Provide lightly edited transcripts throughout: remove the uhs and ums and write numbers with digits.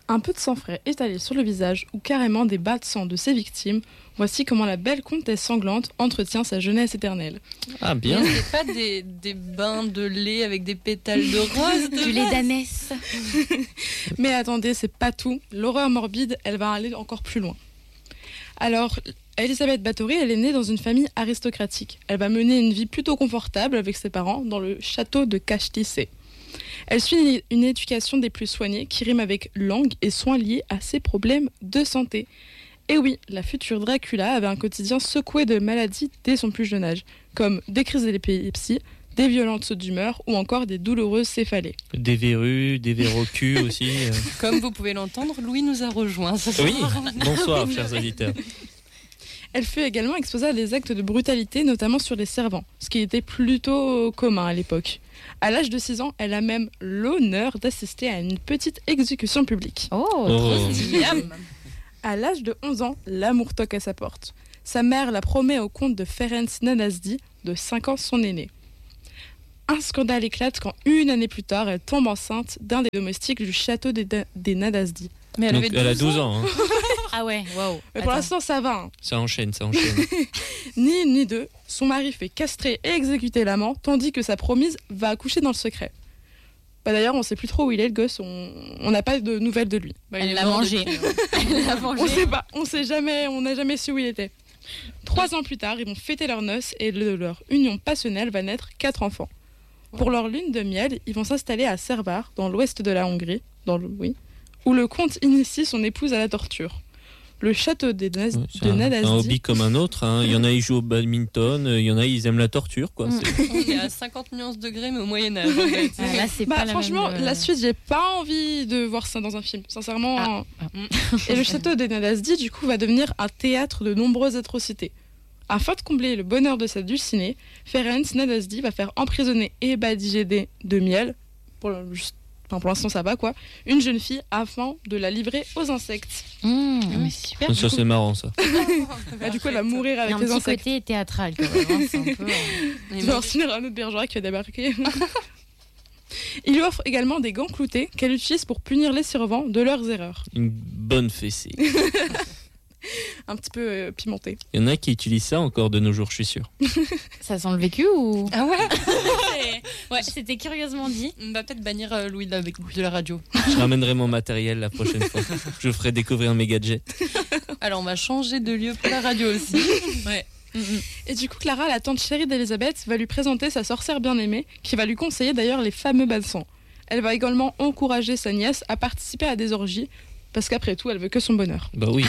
Un peu de sang frais étalé sur le visage ou carrément des bas de sang de ses victimes, voici comment la belle comtesse sanglante entretient sa jeunesse éternelle. Ah bien. Mais c'est pas des bains de lait avec des pétales de rose Du lait d'ânesse. Mais attendez, c'est pas tout. L'horreur morbide, elle va aller encore plus loin. Alors, Elisabeth Báthory, elle est née dans une famille aristocratique. Elle va mener une vie plutôt confortable avec ses parents dans le château de Kastelsee. Elle suit une éducation des plus soignées qui rime avec langue et soins liés à ses problèmes de santé. Et oui, la future Dracula avait un quotidien secoué de maladies dès son plus jeune âge, comme des crises d'épilepsie, des violentes sautes d'humeur ou encore des douloureuses céphalées. Des verrues, des verres au cul aussi. Comme vous pouvez l'entendre, Louis nous a rejoints ce soir. Oui, bonsoir chers auditeurs. Elle fut également exposée à des actes de brutalité, notamment sur les servants, ce qui était plutôt commun à l'époque. À l'âge de 6 ans, elle a même l'honneur d'assister à une petite exécution publique. Trop stylé. À l'âge de 11 ans, l'amour toque à sa porte. Sa mère la promet au comte de Ferenc Nadasdy, de 5 ans son aîné. Un scandale éclate quand, une année plus tard, elle tombe enceinte d'un des domestiques du château des Nadasdy. Mais Donc, elle a 12 ans. Hein. Ah ouais, waouh. Mais pour l'instant, ça va. Hein. Ça enchaîne. Ni une ni deux, son mari fait castrer et exécuter l'amant, tandis que sa promise va accoucher dans le secret. D'ailleurs, on sait plus trop où il est, le gosse, on n'a pas de nouvelles de lui. Elle l'a mangé. Elle l'a mangé. On sait pas, on n'a jamais su où il était. 3 ans plus tard, ils vont fêter leurs noces et de leur union passionnelle va naître 4 enfants. Pour leur lune de miel, ils vont s'installer à Servar, dans l'ouest de la Hongrie, où le comte initie son épouse à la torture. Le château de Nadasdy. C'est un hobby comme un autre. Hein. Il y en a, ils jouent au badminton. Il y en a, ils aiment la torture. Quoi. On est à 50 nuances degrés, mais au Moyen-Âge. En fait. Là, c'est pas franchement, la même, la suite, j'ai pas envie de voir ça dans un film. Sincèrement. Et le château de Nadasdy, du coup, va devenir un théâtre de nombreuses atrocités. Afin de combler le bonheur de sa dulcinée, Ferenc Nadasdy va faire emprisonner et badigeer de miel, pour l'instant ça va quoi, une jeune fille afin de la livrer aux insectes. Mais super. Ça, c'est marrant, ça. Du coup, elle va mourir avec les insectes. Il y a un insectes. petit côté théâtral quand même. Hein, c'est un peu, Tu vas finir un autre Bergerac qui va débarquer. Il lui offre également des gants cloutés qu'elle utilise pour punir les servants de leurs erreurs. Une bonne fessée. Un petit peu pimenté. Il y en a qui utilisent ça encore de nos jours, je suis sûr. Ça sent le vécu ou... Ah ouais. Ouais, c'était curieusement dit. On va peut-être bannir Louis de la radio. Je ramènerai mon matériel la prochaine fois. Je ferai découvrir mes gadgets. Alors on va changer de lieu pour la radio aussi. Ouais. Et du coup, Clara, la tante chérie d'Elisabeth, va lui présenter sa sorcière bien-aimée, qui va lui conseiller d'ailleurs les fameux bains de sang. Elle va également encourager sa nièce à participer à des orgies, parce qu'après tout, elle veut que son bonheur. Bah oui.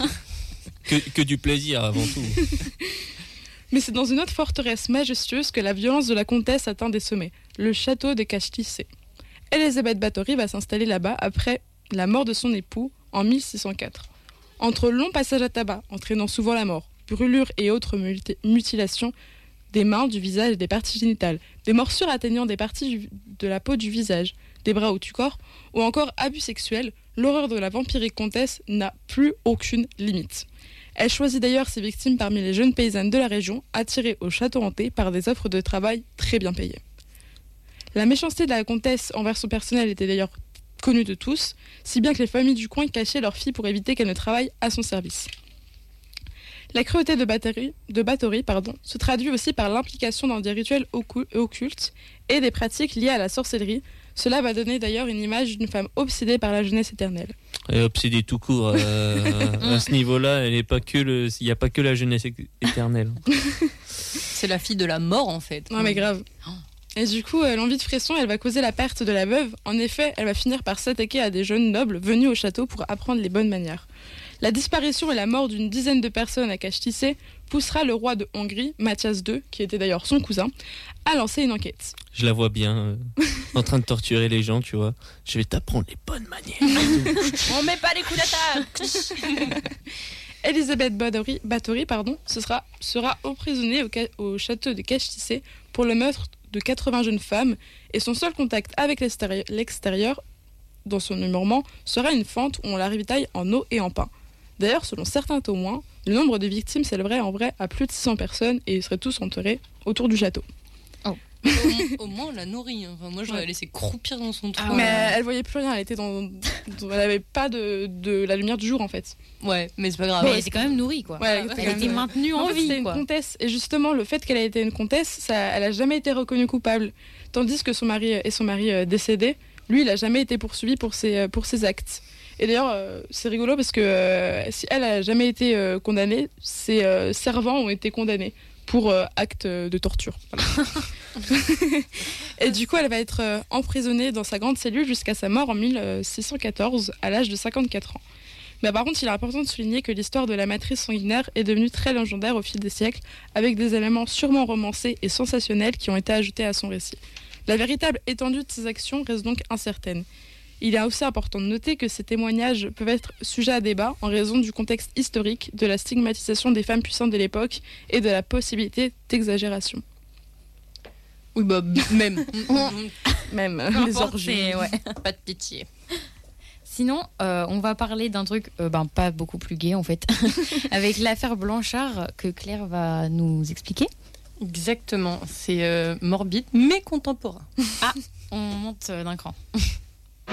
que du plaisir avant tout. Mais c'est dans une autre forteresse majestueuse que la violence de la comtesse atteint des sommets, le château de Kastelsee. Elisabeth Báthory va s'installer là-bas après la mort de son époux en 1604. Entre longs passages à tabac, entraînant souvent la mort, brûlures et autres mutilations des mains, du visage et des parties génitales, des morsures atteignant des parties de la peau du visage, des bras ou du corps, ou encore abus sexuels, l'horreur de la vampirique comtesse n'a plus aucune limite. Elle choisit d'ailleurs ses victimes parmi les jeunes paysannes de la région, attirées au château hanté par des offres de travail très bien payées. La méchanceté de la comtesse envers son personnel était d'ailleurs connue de tous, si bien que les familles du coin cachaient leurs filles pour éviter qu'elles ne travaillent à son service. La cruauté de Báthory se traduit aussi par l'implication dans des rituels occultes et des pratiques liées à la sorcellerie. Cela va donner d'ailleurs une image d'une femme obsédée par la jeunesse éternelle. Elle est obsédée tout court. À ce niveau-là, il n'y a pas que la jeunesse éternelle. C'est la fille de la mort en fait. Non mais grave. Et du coup, l'envie de frisson, elle va causer la perte de la veuve. En effet, elle va finir par s'attaquer à des jeunes nobles venus au château pour apprendre les bonnes manières. La disparition et la mort d'une dizaine de personnes à Kastelsee poussera le roi de Hongrie, Mathias II, qui était d'ailleurs son cousin, à lancer une enquête. Je la vois bien en train de torturer les gens, tu vois. Je vais t'apprendre les bonnes manières. On met pas les coups d'attaque. Elisabeth Báthory sera emprisonnée au château de Kastelsee pour le meurtre de 80 jeunes femmes, et son seul contact avec l'extérieur, dans son humorement, sera une fente où on la ravitaille en eau et en pain. D'ailleurs, selon certains témoins, le nombre de victimes s'élèverait en vrai à plus de 600 personnes et ils seraient tous enterrés autour du château. Oh. Au moins, on l'a nourrie. Hein. Enfin, moi, je l'aurais laissé croupir dans son trou. Ah ouais. Mais elle voyait plus rien, elle était elle avait pas de la lumière du jour en fait. Ouais, mais c'est pas grave. Mais elle était quand même nourrie, quoi. Ouais, Elle quand même, était maintenue En en fait, c'était vie, une quoi. comtesse. Et justement, le fait qu'elle ait été une comtesse, elle a jamais été reconnue coupable. Tandis que son mari décédé, lui, il a jamais été poursuivi pour ses actes. Et d'ailleurs, c'est rigolo parce que si elle a jamais été condamnée, ses servants ont été condamnés pour actes de torture. Voilà. Et du coup, elle va être emprisonnée dans sa grande cellule jusqu'à sa mort en 1614, à l'âge de 54 ans. Mais par contre, il est important de souligner que l'histoire de la matrice sanguinaire est devenue très légendaire au fil des siècles, avec des éléments sûrement romancés et sensationnels qui ont été ajoutés à son récit. La véritable étendue de ses actions reste donc incertaine. Il est aussi important de noter que ces témoignages peuvent être sujets à débat en raison du contexte historique, de la stigmatisation des femmes puissantes de l'époque et de la possibilité d'exagération. Oui, bah, même. Même Peu les importe, orgies. c'est- ouais. Pas de pitié. Sinon, on va parler d'un truc pas beaucoup plus gai en fait, avec l'affaire Blanchard que Claire va nous expliquer. Exactement. C'est morbide, mais contemporain. On monte d'un cran.